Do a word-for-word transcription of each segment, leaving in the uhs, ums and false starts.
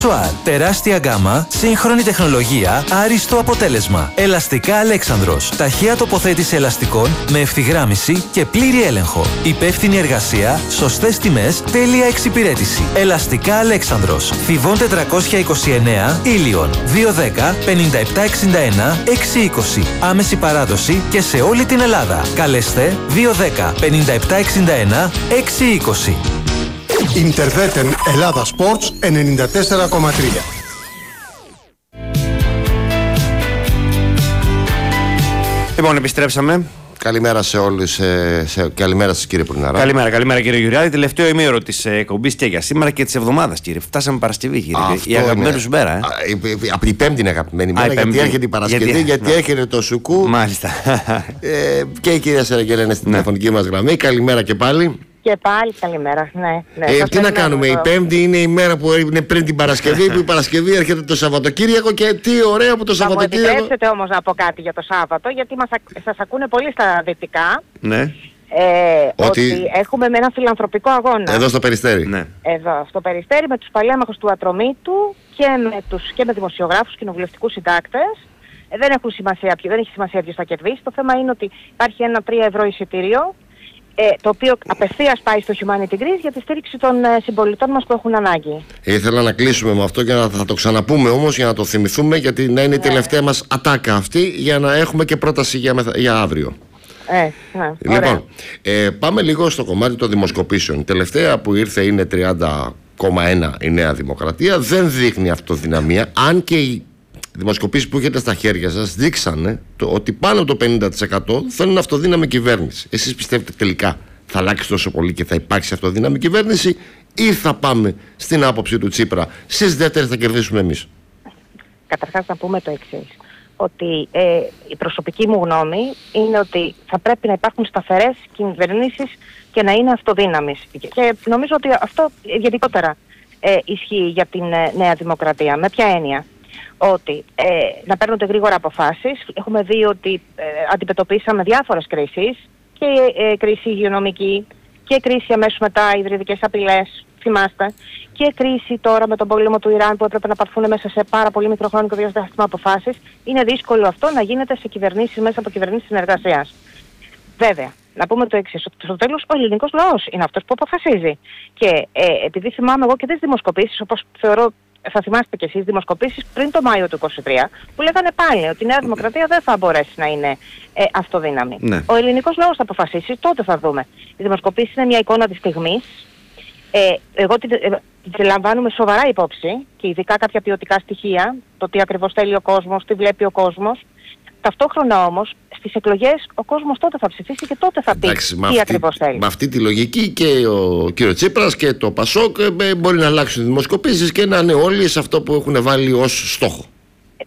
Τεράστια γκάμα, σύγχρονη τεχνολογία, άριστο αποτέλεσμα. Ελαστικά Αλέξανδρος. Ταχεία τοποθέτηση ελαστικών με ευθυγράμμιση και πλήρη έλεγχο. Υπεύθυνη εργασία, σωστές τιμές, τέλεια εξυπηρέτηση. Ελαστικά Αλέξανδρος. Θηβών τετρακόσια είκοσι εννέα, Ήλιον. δύο δέκα πενήντα επτά εξήντα ένα εξακόσια είκοσι. Άμεση παράδοση και σε όλη την Ελλάδα. Καλέστε δύο δέκα πενήντα επτά εξήντα ένα εξακόσια είκοσι. Ιντερβέτεν Ελλάδα Sports ενενήντα τέσσερα κόμμα τρία. Λοιπόν, επιστρέψαμε. Καλημέρα σε όλους, σε, σε, καλημέρα σας κύριε Πουρναρά. Καλημέρα, καλημέρα κύριε Γιουριάδη. Τελευταίο ημίωρο της εκπομπής και για σήμερα και της εβδομάδας, κύριε. Φτάσαμε Παρασκευή, κύριε. Αυτό η αγαπημένη σου μέρα. Ε. Από η Πέμπτη είναι αγαπημένη μέρα, Α, γιατί πέμπτη. έρχεται η Παρασκευή, γιατί, γιατί ναι. έρχεται το Σουκού. Μάλιστα. Ε, και η κυρία Σεραγγέλα είναι στην ναι. τηλεφωνική μας γραμμή. Καλημέρα και πάλι. Και πάλι καλημέρα. Ναι, ναι. Ε, τι να κάνουμε, εδώ. Η Πέμπτη είναι η μέρα που είναι πριν την Παρασκευή, που η Παρασκευή έρχεται το Σαββατοκύριακο και τι ωραίο που το θα Σαββατοκύριακο. Θα μου επιτρέψετε όμως να πω κάτι για το Σάββατο, γιατί μας, σας ακούνε πολύ στα δυτικά. Ναι. Ε, ότι... ότι έχουμε με ένα φιλανθρωπικό αγώνα. Εδώ στο Περιστέρι. Ναι. Εδώ στο Περιστέρι με τους παλέμαχους του Ατρωμίτου και με, τους, και με δημοσιογράφους, κοινοβουλευτικούς συντάκτες. Ε, δεν, έχουν σημασία, δεν έχει σημασία ποιος θα κερδίσει. Το θέμα είναι ότι υπάρχει ένα τρία ευρώ εισιτήριο. Ε, το οποίο απευθείας πάει στο Humanity Greece για τη στήριξη των ε, συμπολιτών μας που έχουν ανάγκη. Ήθελα να κλείσουμε με αυτό και να θα το ξαναπούμε όμως για να το θυμηθούμε, γιατί να είναι η τελευταία μας ατάκα αυτή, για να έχουμε και πρόταση για, μεθα... για αύριο. Ε, ναι, λοιπόν, ε, πάμε λίγο στο κομμάτι των δημοσκοπήσεων. Η τελευταία που ήρθε είναι τριάντα κόμμα ένα η Νέα Δημοκρατία. Δεν δείχνει αυτοδυναμία, αν και η δημοσκοπήσεις που έχετε στα χέρια σας δείξανε το ότι πάνω από το πενήντα τοις εκατό θέλουν αυτοδύναμη κυβέρνηση. Εσείς πιστεύετε τελικά θα αλλάξει τόσο πολύ και θα υπάρξει αυτοδύναμη κυβέρνηση, ή θα πάμε στην άποψη του Τσίπρα, στις δεύτερες θα κερδίσουμε εμείς? Καταρχάς να πούμε το εξής, ότι ε, η προσωπική μου γνώμη είναι ότι θα πρέπει να υπάρχουν σταθερές κυβερνήσεις και να είναι αυτοδύναμης. Και νομίζω ότι αυτό γενικότερα ε, ισχύει για την ε, Νέα Δημοκρατία. Με ποια έννοια? Ότι ε, να παίρνονται γρήγορα αποφάσεις. Έχουμε δει ότι ε, αντιμετωπίσαμε διάφορες κρίσεις, και ε, κρίση υγειονομική και κρίση αμέσως μετά υβριδικές απειλές, θυμάστε, και κρίση τώρα με τον πόλεμο του Ιράν που έπρεπε να πάρθουν μέσα σε πάρα πολύ μικροχρόνικο διάστημα αποφάσεις. Είναι δύσκολο αυτό να γίνεται σε κυβερνήσεις, μέσα από κυβερνήσεις συνεργασίας. Βέβαια, να πούμε το εξής, ότι στο τέλος ο ελληνικός λαός είναι αυτός που αποφασίζει. Και ε, επειδή θυμάμαι εγώ και τις δημοσκοπήσεις, όπως θεωρώ, θα θυμάστε κι εσείς, δημοσκοπήσεις πριν το Μάιο του είκοσι τρία, που λέγανε πάλι ότι η Νέα Δημοκρατία δεν θα μπορέσει να είναι ε, αυτοδύναμη. Ναι. Ο ελληνικός λαός θα αποφασίσει, τότε θα δούμε. Οι δημοσκοπήσεις είναι μια εικόνα της στιγμής. Ε, εγώ την, ε, την λαμβάνουμε σοβαρά υπόψη, και ειδικά κάποια ποιοτικά στοιχεία, το τι ακριβώς θέλει ο κόσμος, τι βλέπει ο κόσμος. Ταυτόχρονα όμως στις εκλογές ο κόσμος τότε θα ψηφίσει και τότε θα πει Εντάξει, τι αυτή, ακριβώς θέλει. Με αυτή τη λογική και ο κύριος Τσίπρας και το Πασόκ ε, μπορεί να αλλάξουν δημοσκοπήσεις και να είναι όλοι σε αυτό που έχουν βάλει ως στόχο. Ε,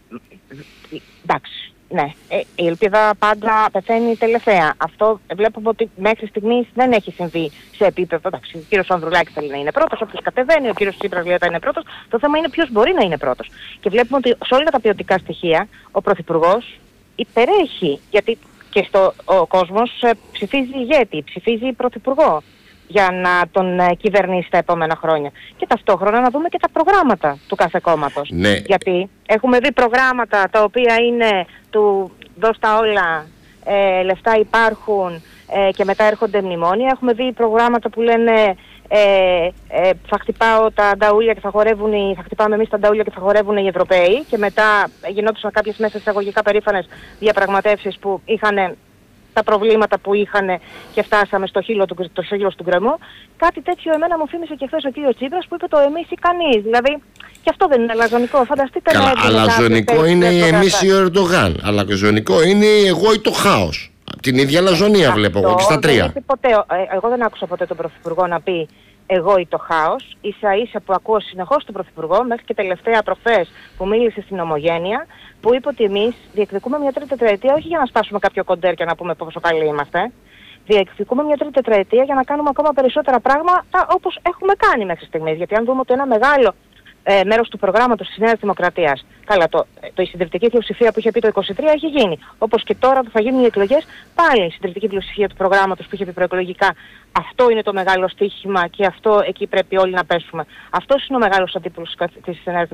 εντάξει, ναι. Ε, η ελπίδα πάντα πεθαίνει τελευταία. Αυτό βλέπουμε ότι μέχρι στιγμής δεν έχει συμβεί σε επίπεδο. Εντάξει, ο κύριος Ανδρουλάκης θέλει να είναι πρώτος, όποιος κατεβαίνει, ο κύριος Τσίπρας λέει ότι θα είναι πρώτος. Το θέμα είναι ποιος μπορεί να είναι πρώτος. Και βλέπουμε ότι σε όλα τα ποιοτικά στοιχεία ο Πρωθυπουργός υπερέχει, γιατί και στο, ο κόσμος ε, ψηφίζει ηγέτη, ψηφίζει πρωθυπουργό για να τον ε, κυβερνήσει τα επόμενα χρόνια. Και ταυτόχρονα να δούμε και τα προγράμματα του κάθε κόμματος. Ναι. Γιατί έχουμε δει προγράμματα τα οποία είναι του δώσ' τα όλα, ε, λεφτά υπάρχουν ε, και μετά έρχονται μνημόνια. Έχουμε δει προγράμματα που λένε ε, ε, θα χτυπάω τα νταούλια και θα χορεύουν οι, θα χτυπάμε εμείς τα νταούλια και θα χορεύουν οι Ευρωπαίοι, και μετά γινόντουσαν κάποιες μέσα εισαγωγικά περήφανες διαπραγματεύσεις που είχαν τα προβλήματα που είχαν και φτάσαμε στο χείλο του, το χείλος του γκρεμού. Κάτι τέτοιο εμένα μου θύμισε και χθες ο κύριος Τσίπρας που είπε το εμείς ή κανείς. Δηλαδή, και αυτό δεν είναι αλαζονικό. Φανταστείτε. Καλά, να αλαζονικό είναι εμείς ή ο Ερντογάν. Αλαζονικό είναι εγώ ή το χάος. Την ίδια αλαζονία βλέπω εγώ και στα τρία. Δεν ποτέ, ε, εγώ δεν άκουσα ποτέ τον Πρωθυπουργό να πει εγώ ή το χάος. Ίσα ίσα που ακούω συνεχώς τον Πρωθυπουργό, μέχρι και τελευταία προχθές που μίλησε στην Ομογένεια, που είπε ότι εμείς διεκδικούμε μια τρίτη τετραετία όχι για να σπάσουμε κάποιο κοντέρ και να πούμε πόσο καλοί είμαστε. Διεκδικούμε μια τρίτη τετραετία για να κάνουμε ακόμα περισσότερα πράγματα όπως έχουμε κάνει μέχρι στιγμής. Γιατί αν δούμε ότι ένα μεγάλο ε, μέρος του προγράμματος της Νέας Δημοκρατίας. Καλά, το, το, η συντριπτική πλειοψηφία που είχε πει το είκοσι τρία έχει γίνει. Όπως και τώρα που θα γίνουν οι εκλογές, πάλι η συντριπτική πλειοψηφία του προγράμματος που είχε πει προεκλογικά. Αυτό είναι το μεγάλο στοίχημα και αυτό εκεί πρέπει όλοι να πέσουμε. Αυτός είναι ο μεγάλος αντίπολος της Νέας